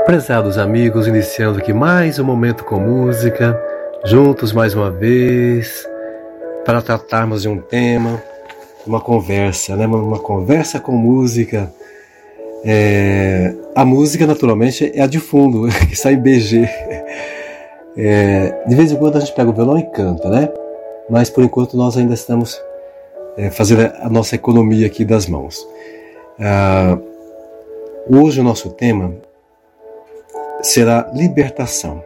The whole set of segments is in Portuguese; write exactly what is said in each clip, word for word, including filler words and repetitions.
Prezados amigos, iniciando aqui mais um momento com música, juntos mais uma vez, para tratarmos de um tema, uma conversa, né? Uma conversa com música. É... A música, naturalmente, é a de fundo, que sai em B G. É... De vez em quando a gente pega o violão e canta, né? Mas por enquanto nós ainda estamos é, fazendo a nossa economia aqui das mãos. Ah, hoje o nosso tema será libertação.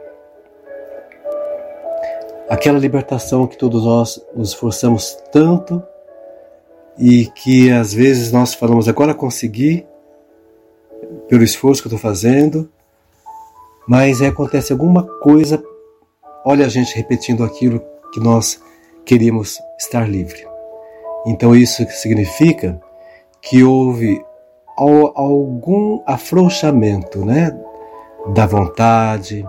Aquela libertação que todos nós nos esforçamos tanto e que às vezes nós falamos, agora consegui, pelo esforço que eu estou fazendo, mas aí acontece alguma coisa, olha a gente repetindo aquilo que nós queríamos estar livre. Então isso significa que houve algum afrouxamento, né? Da vontade,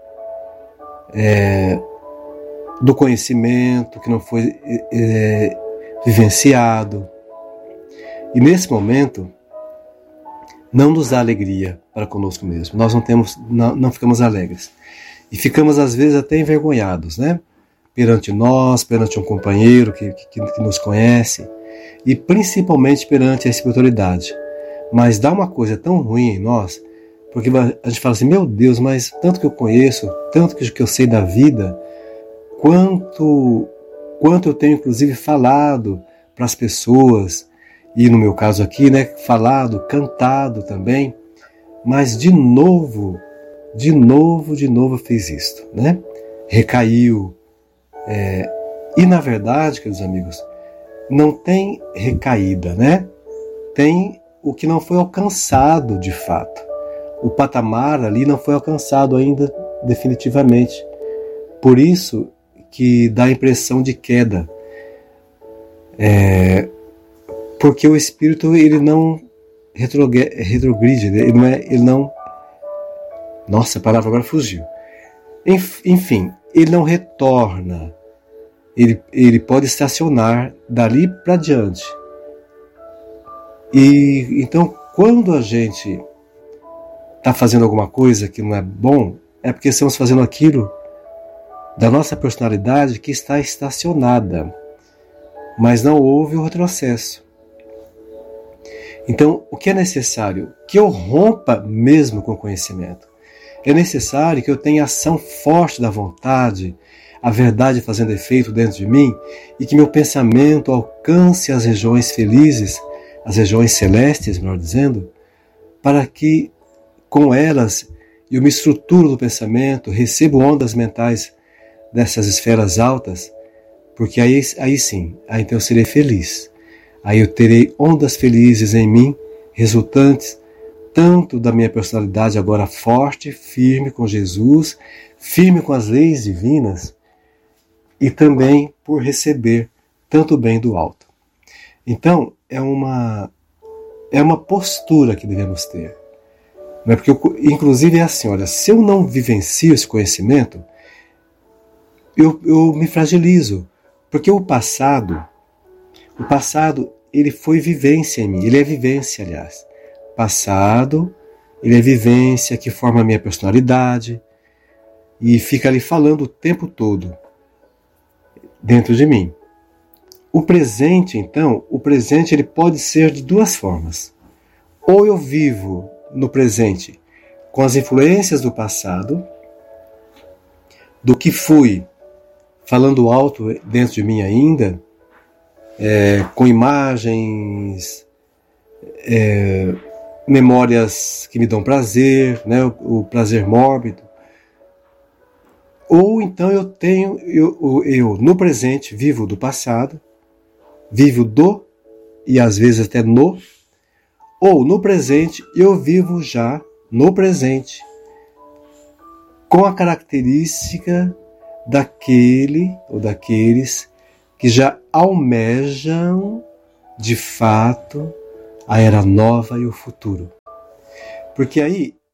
é, do conhecimento que não foi é, vivenciado. E nesse momento, não nos dá alegria para conosco mesmo. Nós não, temos, não, não ficamos alegres. E ficamos às vezes até envergonhados, né? Perante nós, perante um companheiro que, que, que nos conhece e principalmente perante a espiritualidade. Mas dá uma coisa tão ruim em nós, porque a gente fala assim, meu Deus, mas tanto que eu conheço, tanto que eu sei da vida, quanto, quanto eu tenho inclusive falado para as pessoas, e no meu caso aqui, né, falado, cantado também, mas de novo, de novo, de novo fez isto, né? Recaiu. É, e na verdade, queridos amigos, não tem recaída, né? Tem o que não foi alcançado de fato. O patamar ali não foi alcançado ainda definitivamente. Por isso que dá a impressão de queda. É, porque o espírito ele não retrogride, ele não, é, ele não... Nossa, a palavra agora fugiu. Enfim, ele não retorna. Ele, ele pode estacionar dali para diante. E então, quando a gente está fazendo alguma coisa que não é bom, é porque estamos fazendo aquilo da nossa personalidade que está estacionada, mas não houve o retrocesso. Então, o que é necessário? Que eu rompa mesmo com o conhecimento. É necessário que eu tenha ação forte da vontade, a verdade fazendo efeito dentro de mim, e que meu pensamento alcance as regiões felizes, as regiões celestes, melhor dizendo, para que com elas eu me estruturo do pensamento, recebo ondas mentais dessas esferas altas, porque aí, aí sim, aí então eu serei feliz. Aí eu terei ondas felizes em mim, resultantes tanto da minha personalidade agora forte, firme com Jesus, firme com as leis divinas, e também por receber tanto bem do alto. Então, é uma, é uma postura que devemos ter. Não é? Porque, eu, inclusive, é assim, olha, se eu não vivencio esse conhecimento, eu, eu me fragilizo. Porque o passado, o passado, ele foi vivência em mim, ele é vivência, aliás. Passado, ele é vivência que forma a minha personalidade e fica ali falando o tempo todo dentro de mim. O presente, então, o presente ele pode ser de duas formas. Ou eu vivo no presente com as influências do passado, do que fui, falando alto dentro de mim ainda, é, com imagens, é, memórias que me dão prazer, né, o, o prazer mórbido. Ou então eu tenho, eu, eu no presente vivo do passado, vivo do, e às vezes até no, ou no presente eu vivo já no presente, com a característica daquele ou daqueles que já almejam de fato a era nova e o futuro. Porque aí